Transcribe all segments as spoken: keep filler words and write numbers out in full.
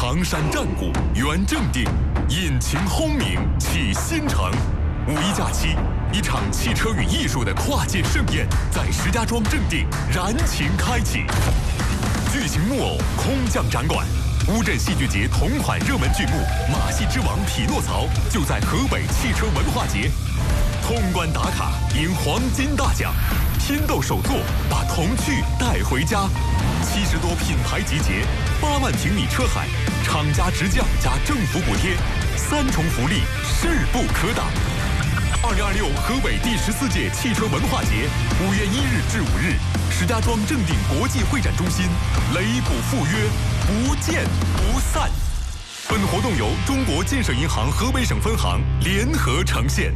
唐山战鼓圆正定，引擎轰鸣启新城。五一假期，一场汽车与艺术的跨界盛宴在石家庄正定燃情开启。巨型木偶空降展馆，乌镇戏剧节同款热门剧目《马戏之王匹诺曹》就在河北汽车文化节。通关打卡赢黄金大奖，拼斗手作把童趣带回家。七十多品牌集结，八万平米车海，厂家直降加政府补贴，三重福利势不可挡。二零二六河北第十四届汽车文化节，五月一日至五日，石家庄正定国际会展中心，雷补赴约，不见不散。本活动由中国建设银行河北省分行联合呈现。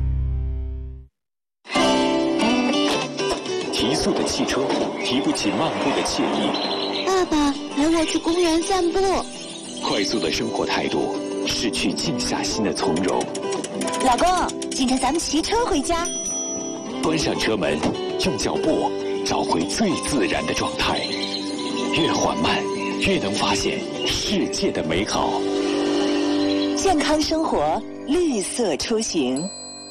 提速的汽车提不起漫步的惬意。 爸爸，陪我去公园散步。 快速的生活态度失去静下心的从容。 老公，今天咱们骑车回家。 关上车门，用脚步找回最自然的状态。越缓慢，越能发现世界的美好。 健康生活，绿色出行。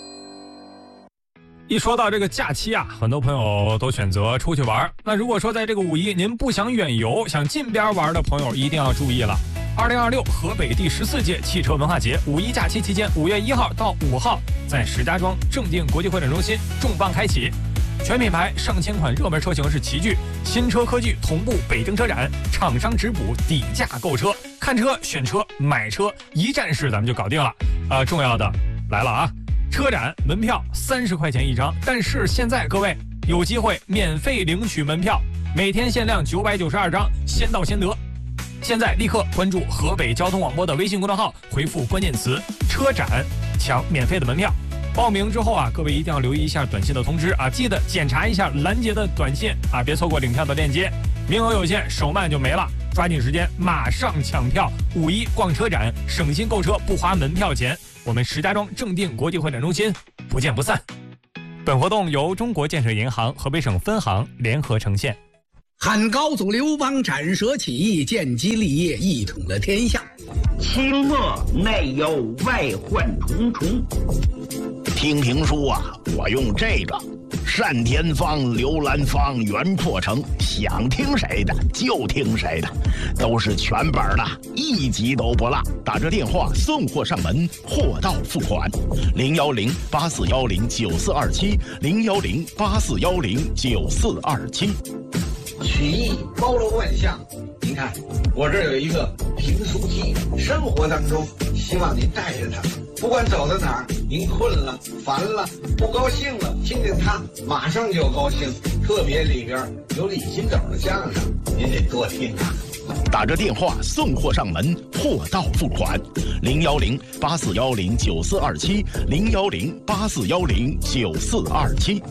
一说到这个假期啊，很多朋友都选择出去玩。那如果说在这个五一您不想远游，想近边玩的朋友一定要注意了。二零二六河北第十四届汽车文化节五一假期期间，五月一号到五号，在石家庄正定国际会展中心重磅开启。全品牌上千款热门车型是齐聚，新车科技同步北京车展，厂商直补底价购车，看车选车买车一站式咱们就搞定了。呃，重要的来了啊！车展门票三十块钱一张，但是现在各位有机会免费领取门票，每天限量九百九十二张，先到先得。现在立刻关注河北交通广播的微信公众号，回复关键词车展，抢免费的门票。报名之后啊，各位一定要留意一下短信的通知啊，记得检查一下拦截的短信啊，别错过领票的链接。名额有限，手慢就没了，抓紧时间马上抢票。五一逛车展，省心购车不花门票钱。我们石家庄正定国际会展中心不见不散。本活动由中国建设银行河北省分行联合呈现。 汉高祖刘邦斩蛇起义，建基立业，一统了天下。 清末内忧外患重重。 听评书啊，我用这个单田芳、刘兰芳、袁阔成，想听谁的就听谁的，都是全本的，一集都不落。打着电话送货上门，货到付款。零幺零八四幺零九四二七，零幺零八四幺零九四二七。 曲艺包罗万象，您看我这儿有一个评书机，生活当中希望您带着它，不管走到哪儿，您困了、烦了、不高兴了，听见它马上就高兴。特别里边有李金斗的相声，您得多听啊。 打着电话送货上门，货到付款。零幺零八四幺零九四二七，零幺零八四幺零九四二七。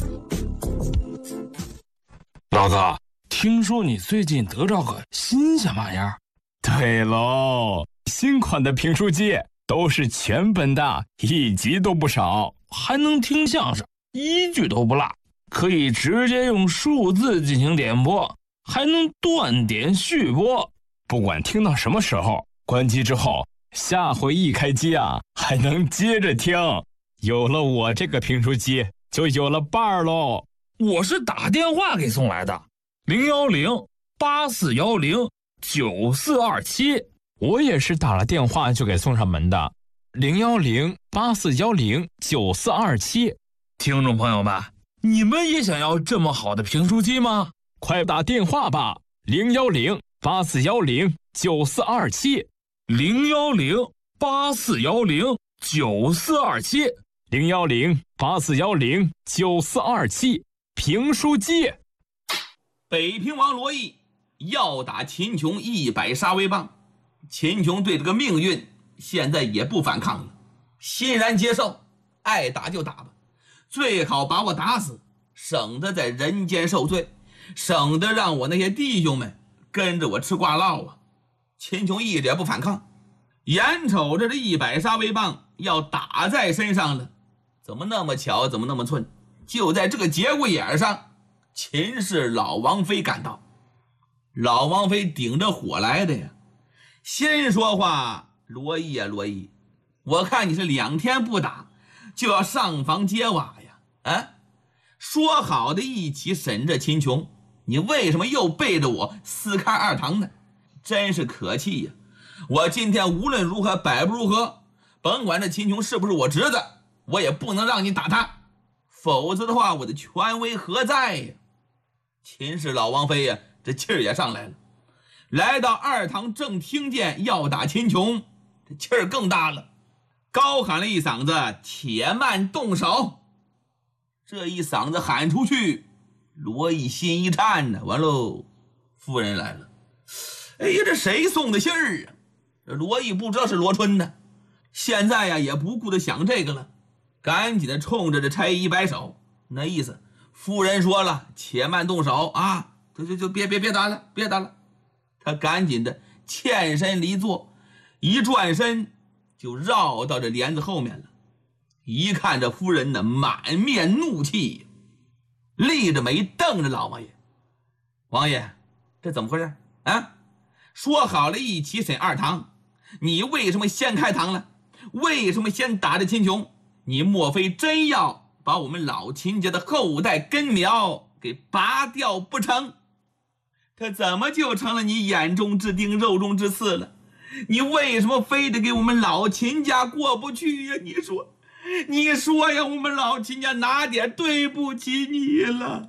老子听说你最近得着个新鲜玩意儿。 对喽，新款的评书机都是全本的，一集都不少， 还能听相声，一句都不落，可以直接用数字进行点播，还能断点续播。 不管听到什么时候，关机之后，下回一开机啊，还能接着听。有了我这个评书机，就有了伴儿喽。 我是打电话给送来的，零幺零八四幺零九四二七。 我也是打了电话就给送上门的，零幺零八四幺零九四二七。 听众朋友们，你们也想要这么好的评书机吗？ 快打电话吧，零幺零八四幺零九四二七， 零幺零八四幺零九四二七， 零幺零八四幺零九四二七。评书机。 北平王罗毅要打秦琼一百杀威棒，秦琼对这个命运现在也不反抗了，欣然接受，爱打就打吧，最好把我打死，省得在人间受罪，省得让我那些弟兄们跟着我吃瓜烙啊。秦琼一点不反抗，眼瞅着这一百杀威棒要打在身上了，怎么那么巧，怎么那么寸，就在这个节骨眼上，秦氏老王妃赶到。老王妃顶着火来的呀， 先说话，罗毅呀罗毅，我看你是两天不打就要上房揭瓦呀！啊，说好的一起审这秦琼，你为什么又背着我撕开二堂呢？真是可气呀！我今天无论如何摆不如何，甭管这秦琼是不是我侄子，我也不能让你打他，否则的话我的权威何在呀？秦氏老王妃呀，这气儿也上来了，来到二堂正听见要打秦琼，这气儿更大了，高喊了一嗓子：“且慢动手！”这一嗓子喊出去，罗毅心一颤呢，完喽，夫人来了。哎呀，这谁送的信儿啊？这罗毅不知道是罗春呢，现在呀也不顾得想这个了，赶紧的冲着这差役摆手，那意思，夫人说了，且慢动手啊，就就就别别别打了，别打了。他赶紧的欠身离座，一转身就绕到这帘子后面了。一看这夫人呢，满面怒气，立着眉瞪着老王爷。王爷，这怎么回事啊？说好了一起审二堂，你为什么先开堂了？为什么先打着秦琼？你莫非真要把我们老秦家的后代根苗给拔掉不成？他怎么就成了你眼中之钉肉中之刺了？你为什么非得给我们老秦家过不去呀？你说你说呀，我们老秦家哪点对不起你了？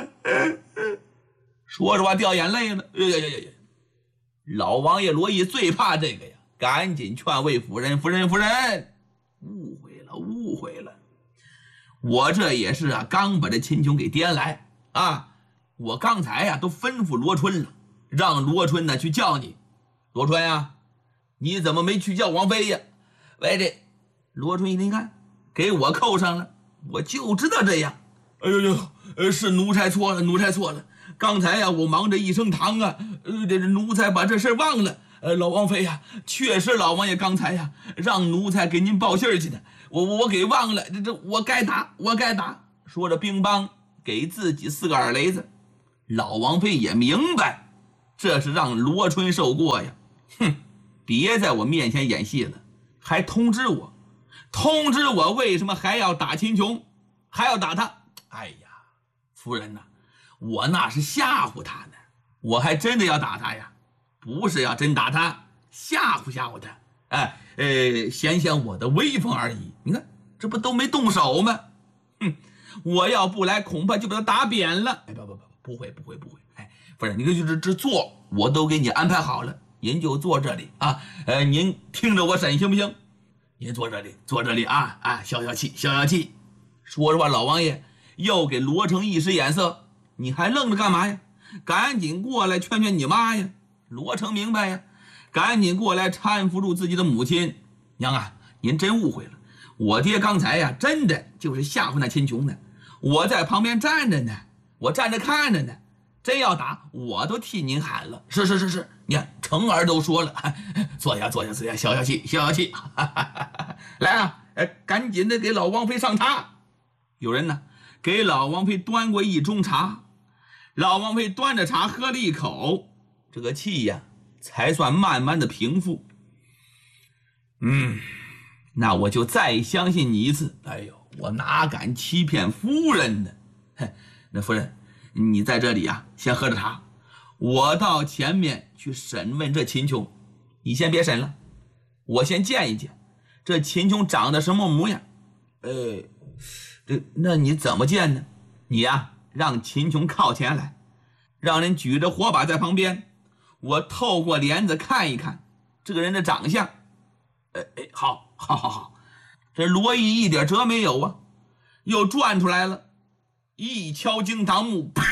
说着话掉眼泪了。哎呀呀呀呀！老王爷罗毅最怕这个呀，赶紧劝慰夫人：“夫人，夫人，误会了，误会了。我这也是啊，刚把这秦琼给颠来啊。我刚才呀都吩咐罗春了，让罗春呢去叫你。罗春呀，你怎么没去叫王妃呀？喂，这罗春一听看，给我扣上了，我就知道这样。哎呦呦，呃，是奴才错了，奴才错了。刚才呀，我忙着一声堂啊，呃，这奴才把这事忘了。呃，老王妃呀，确实老王爷刚才呀，让奴才给您报信去的，我我给忘了，这这我该打，我该打。说着，乒乓给自己四个耳雷子。老王妃也明白，这是让罗春受过呀。哼，别在我面前演戏了，还通知我，通知我为什么还要打秦琼，还要打他？哎呀，夫人呐、啊。我那是吓唬他呢，我还真的要打他呀，不是要真打他，吓唬吓唬他，哎，呃，显显我的威风而已。你看，这不都没动手吗？哼，我要不来，恐怕就把他打扁了。哎，不不不，不会不会不会，哎，夫人，你看就是这座我都给你安排好了，您就坐这里啊，呃，您听着我审行不行？您坐这里，坐这里啊啊，消消气，消消气。说着话，老王爷又给罗成一使眼色。你还愣着干嘛呀？赶紧过来劝劝你妈呀！罗成明白呀，赶紧过来搀扶住自己的母亲。娘啊，您真误会了，我爹刚才呀，真的就是吓唬那秦琼呢。我在旁边站着呢，我站着看着呢。真要打，我都替您喊了。是是是是，你看成儿都说了，坐下坐下坐下，消消气消消气。来啊，赶紧的给老王妃上茶。有人呢，给老王妃端过一盅茶。老王妃端着茶喝了一口，这个气呀才算慢慢的平复。嗯，那我就再相信你一次。哎呦，我哪敢欺骗夫人呢？嘿，那夫人，你在这里啊，先喝着茶，我到前面去审问这秦琼。你先别审了，我先见一见这秦琼长得什么模样。呃，这那你怎么见呢？你呀、啊。让秦琼靠前来，让人举着火把在旁边，我透过帘子看一看这个人的长相。哎哎，好，好，好，好，这罗毅一点辙没有啊，又转出来了，一敲惊堂木，啪！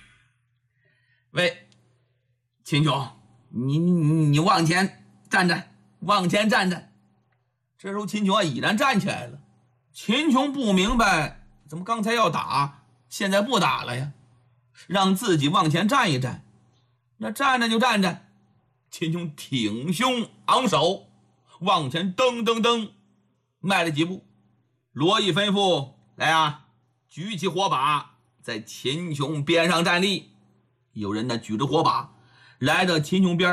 喂，秦琼，你你你往前站站，往前站站。这时候秦琼啊已然站起来了。秦琼不明白，怎么刚才要打？现在不打了呀，让自己往前站一站，那站着就站着。秦琼挺胸昂首，往前蹬蹬蹬，迈了几步。罗毅吩咐：“来啊，举起火把，在秦琼边上站立。”有人呢举着火把来到秦琼边，这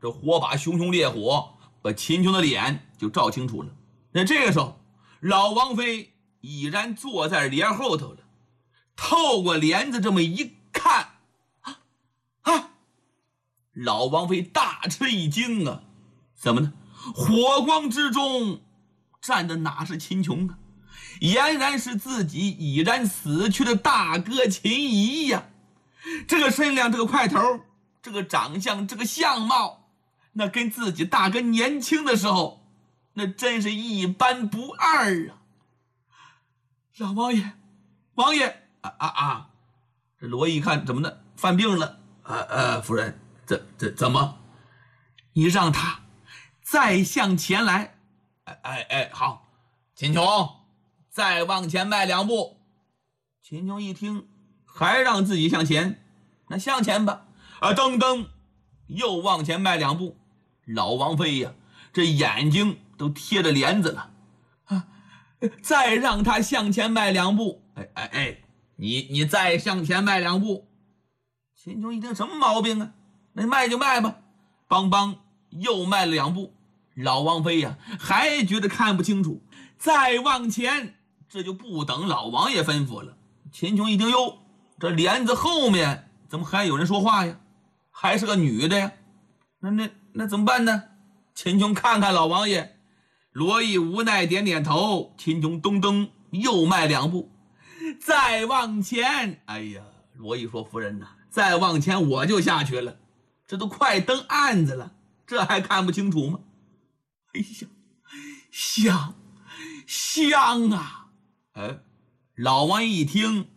这火把熊熊烈火，把秦琼的脸就照清楚了。那这个时候，老王妃已然坐在帘后头了，透过帘子这么一看，啊啊！老王妃大吃一惊啊！怎么呢？火光之中站的哪是秦琼啊？俨然是自己已然死去的大哥秦仪呀！这个身量，这个块头，这个长相，这个相貌，那跟自己大哥年轻的时候，那真是一般不二啊！老王爷，王爷啊啊啊！这罗毅一看，怎么的，犯病了？呃呃，夫人，怎怎怎么？你让他再向前来。哎哎哎，好，秦琼，再往前迈两步。秦琼一听，还让自己向前，那向前吧。啊，噔噔，又往前迈两步。老王妃呀，这眼睛都贴着帘子了。啊，再让他向前迈两步。哎哎哎，你你再向前迈两步。秦琼一听，什么毛病啊？那迈就迈吧。邦邦又迈了两步。老王妃呀，还觉得看不清楚，再往前，这就不等老王爷吩咐了。秦琼一听，哟，这帘子后面怎么还有人说话呀？还是个女的呀？那那那怎么办呢？秦琼看看老王爷，罗毅无奈点点头。秦琼咚咚又迈两步，再往前。哎呀，罗毅说：“夫人呐，再往前我就下去了，这都快登案子了，这还看不清楚吗？”哎呀，香香啊！哎，老王爷一听，